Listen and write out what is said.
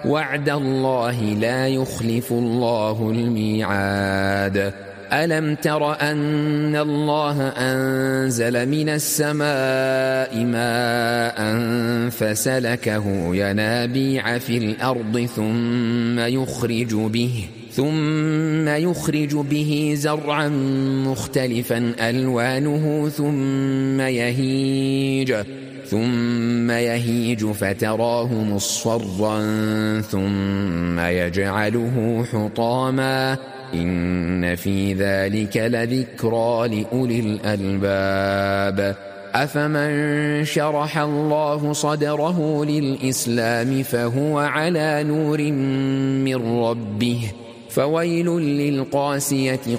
وعد الله لا يخلف الله الميعاد ألم تر أن الله أنزل من السماء ماء فسلكه ينابيع في الأرض ثم يخرج به زرعا مختلفا ألوانه ثم يهيج فتراه مصفرا ثم يجعله حطاما إن في ذلك لذكرى لأولي الألباب أفمن شرح الله صدره للإسلام فهو على نور من ربه فويل للقاسية